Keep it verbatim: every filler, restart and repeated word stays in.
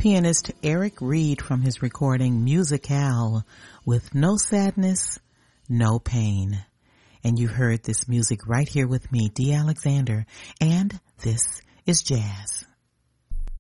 pianist Eric Reed from his recording Musicale with No Sadness, No Pain. And you heard this music right here with me, Dee Alexander, and this is jazz.